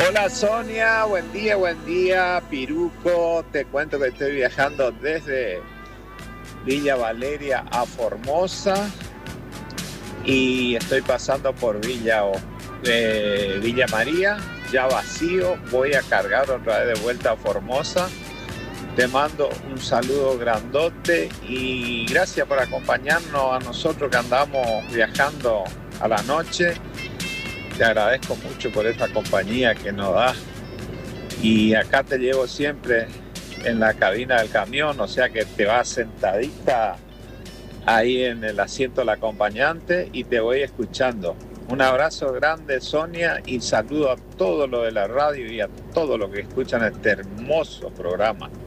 Hola Sonia, buen día, Piruco. Te cuento que estoy viajando desde Villa Valeria a Formosa y estoy pasando por Villa María, ya vacío. Voy a cargar otra vez de vuelta a Formosa. Te mando un saludo grandote y gracias por acompañarnos a nosotros que andamos viajando a la noche. Te agradezco mucho por esta compañía que nos das. Y acá te llevo siempre en la cabina del camión, o sea que te vas sentadita ahí en el asiento del acompañante y te voy escuchando. Un abrazo grande, Sonia, y saludo a todo lo de la radio y a todo lo que escuchan este hermoso programa.